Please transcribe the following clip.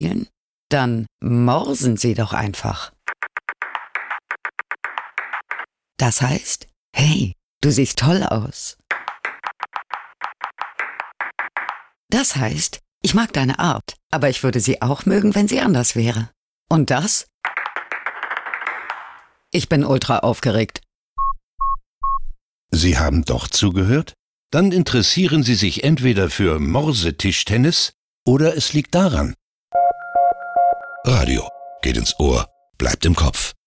spielen? Dann morsen Sie doch einfach. Das heißt, hey, du siehst toll aus. Das heißt, ich mag deine Art, aber ich würde sie auch mögen, wenn sie anders wäre. Und das? Ich bin ultra aufgeregt. Sie haben doch zugehört? Dann interessieren Sie sich entweder für Morsetischtennis oder es liegt daran. Radio geht ins Ohr, bleibt im Kopf.